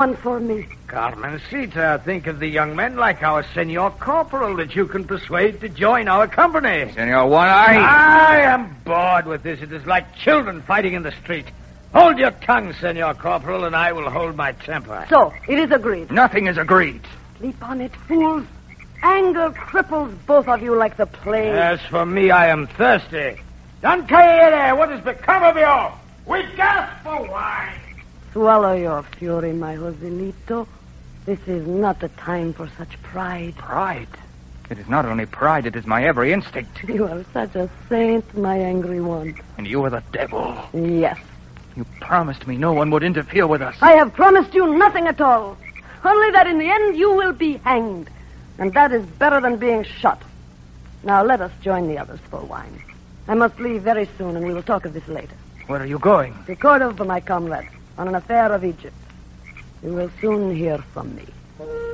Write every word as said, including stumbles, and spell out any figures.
one for me. Carmencita, think of the young men like our Senor Corporal that you can persuade to join our company. Senor One-Eye. I am bored with this. It is like children fighting in the street. Hold your tongue, Senor Corporal, and I will hold my temper. So, it is agreed. Nothing is agreed. Sleep on it, fools. Anger cripples both of you like the plague. As for me, I am thirsty. Don Quixote, what has become of you? We gasp for wine. Swallow your fury, my Joselito. This is not the time for such pride. Pride? It is not only pride, it is my every instinct. You are such a saint, my angry one. And you are the devil. Yes. You promised me no one would interfere with us. I have promised you nothing at all. Only that in the end you will be hanged. And that is better than being shot. Now let us join the others for wine. I must leave very soon, and we will talk of this later. Where are you going? To Cordova, my comrade, on an affair of Egypt. You will soon hear from me.